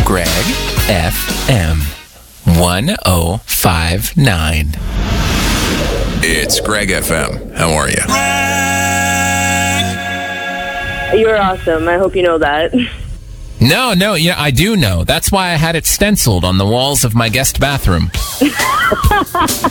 Greg FM 1059. It's Greg FM. How are you? You're awesome. I hope you know that. No, yeah, I do know. That's why I had it stenciled on the walls of my guest bathroom.